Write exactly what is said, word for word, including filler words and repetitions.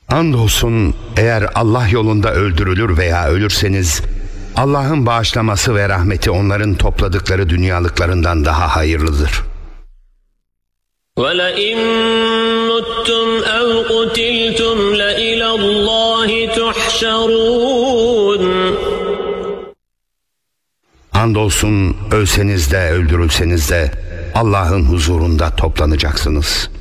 Andolsun eğer Allah yolunda öldürülür veya ölürseniz, Allah'ın bağışlaması ve rahmeti onların topladıkları dünyalıklarından daha hayırlıdır. وَلَئِن مُتُّمْ أَوْ قُتِلْتُمْ لَإِلَى اللّٰهِ تُحْشَرُونَ. Andolsun ölseniz de öldürülseniz de Allah'ın huzurunda toplanacaksınız.